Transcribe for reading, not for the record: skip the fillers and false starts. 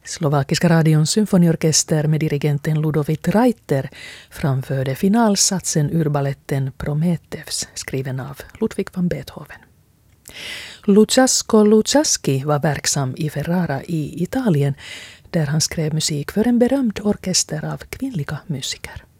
Slovakiska radions symfoniorkester med dirigenten Ludovic Reiter framförde finalsatsen ur balletten Prometheus, skriven av Ludwig van Beethoven. Luzzasco Luzzaschi var verksam i Ferrara i Italien, där han skrev musik för en berömd orkester av kvinnliga musiker.